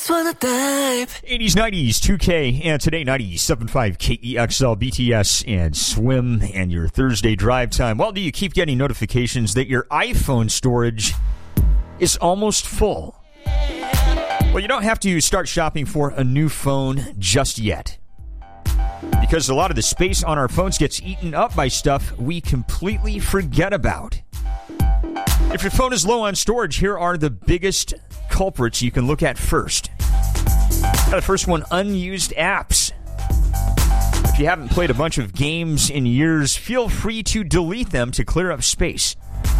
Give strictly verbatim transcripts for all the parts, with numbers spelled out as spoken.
just wanna dive. eighties, nineties, two K, and today ninety-seven point five K E X L, B T S, and Swim, and your Thursday drive time. Well, do you keep getting notifications that your iPhone storage is almost full? Well, you don't have to start shopping for a new phone just yet, because a lot of the space on our phones gets eaten up by stuff we completely forget about. If your phone is low on storage, here are the biggest culprits you can look at first. Now, the first one, unused apps. If you haven't played a bunch of games in years, feel free to delete them to clear up space.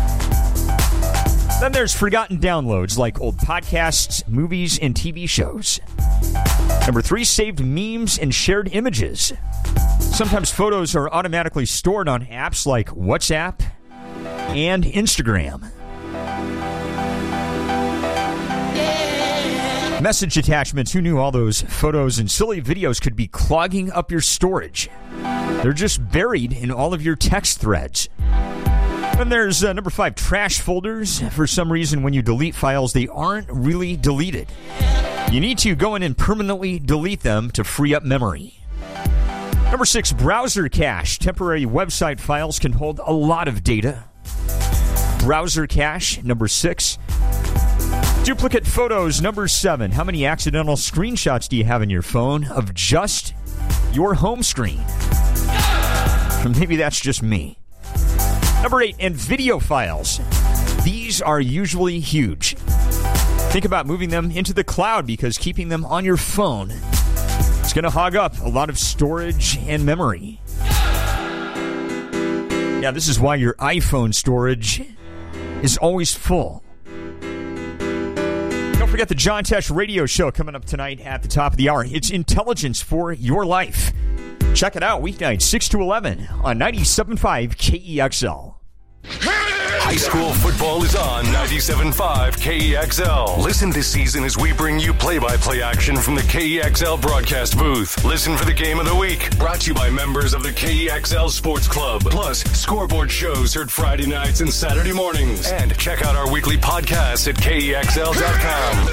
Then there's forgotten downloads like old podcasts, movies, and T V shows. Number three, saved memes and shared images. Sometimes photos are automatically stored on apps like WhatsApp and Instagram. Message attachments. Who knew all those photos and silly videos could be clogging up your storage? They're just buried in all of your text threads. Then there's uh, number five, trash folders. For some reason, when you delete files, they aren't really deleted. You need to go in and permanently delete them to free up memory. Number six, browser cache. Temporary website files can hold a lot of data. Browser cache, number six. Duplicate photos, number seven. How many accidental screenshots do you have in your phone of just your home screen? Or maybe that's just me. Number eight, and video files. These are usually huge. Think about moving them into the cloud, because keeping them on your phone is going to hog up a lot of storage and memory. Yeah, this is why your iPhone storage is always full. Don't forget the John Tesh radio show coming up tonight at the top of the hour. It's intelligence for your life. Check it out weeknights six to eleven on ninety-seven point five K E X L. High school football is on ninety-seven point five K E X L. Listen this season as we bring you play-by-play action from the K E X L broadcast booth. Listen for the game of the week, brought to you by members of the K E X L Sports Club. Plus, scoreboard shows heard Friday nights and Saturday mornings. And check out our weekly podcasts at K E X L dot com.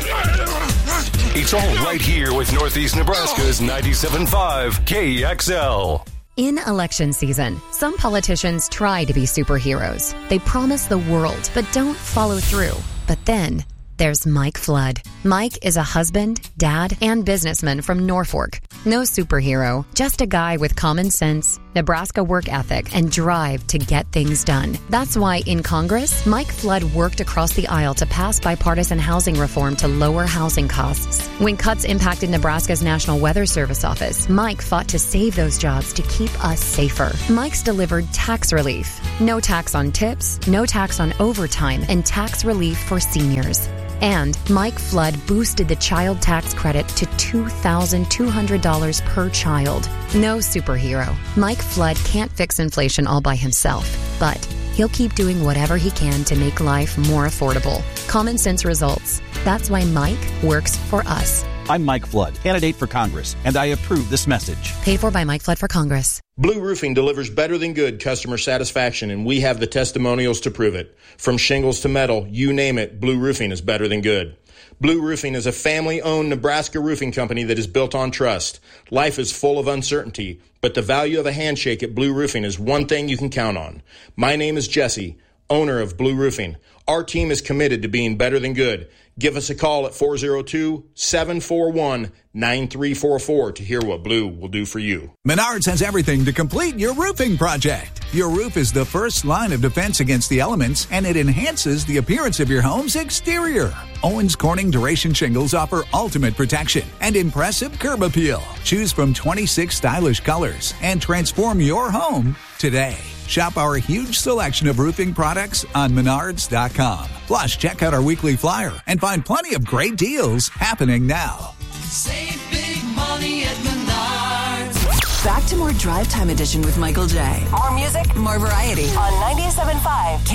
It's all right here with Northeast Nebraska's ninety-seven point five K E X L. In election season, some politicians try to be superheroes. They promise the world, but don't follow through. But then there's Mike Flood. Mike is a husband, dad, and businessman from Norfolk. No superhero, just a guy with common sense, Nebraska work ethic, and drive to get things done. That's why in Congress, Mike Flood worked across the aisle to pass bipartisan housing reform to lower housing costs. When cuts impacted Nebraska's National Weather Service office, Mike fought to save those jobs to keep us safer. Mike's delivered tax relief. No tax on tips, no tax on overtime, and tax relief for seniors. And Mike Flood boosted the child tax credit to two thousand two hundred dollars per child. No superhero. Mike Flood can't fix inflation all by himself, but he'll keep doing whatever he can to make life more affordable. Common sense results. That's why Mike works for us. I'm Mike Flood, candidate for Congress, and I approve this message. Paid for by Mike Flood for Congress. Blue Roofing delivers better than good customer satisfaction, and we have the testimonials to prove it. From shingles to metal, you name it, Blue Roofing is better than good. Blue Roofing is a family-owned Nebraska roofing company that is built on trust. Life is full of uncertainty, but the value of a handshake at Blue Roofing is one thing you can count on. My name is Jesse, owner of Blue Roofing. Our team is committed to being better than good. Give us a call at four oh two, seven four one, nine three four four to hear what Blue will do for you. Menards has everything to complete your roofing project. Your roof is the first line of defense against the elements, and it enhances the appearance of your home's exterior. Owens Corning Duration Shingles offer ultimate protection and impressive curb appeal. Choose from twenty-six stylish colors and transform your home today. Shop our huge selection of roofing products on menards dot com. Plus, check out our weekly flyer and find plenty of great deals happening now. Save big money at Menards. Back to more Drive Time Edition with Michael J. More music, more variety on ninety-seven point five K